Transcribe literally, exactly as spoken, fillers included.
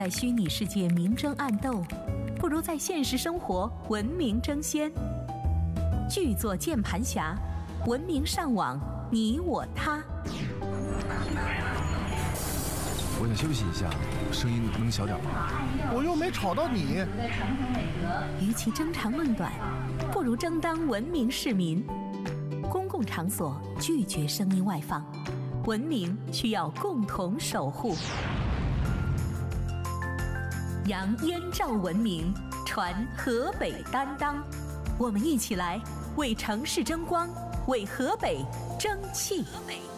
在虚拟世界明争暗斗，不如在现实生活文明争先。剧作键盘侠，文明上网，你我他。 我想休息一下，声音能小点吗？ 我又没吵到你。 与其争长论短，不如争当文明市民。公共场所拒绝声音外放，文明需要共同守护。扬燕赵文明，传河北担当。我们一起来为城市争光，为河北争气。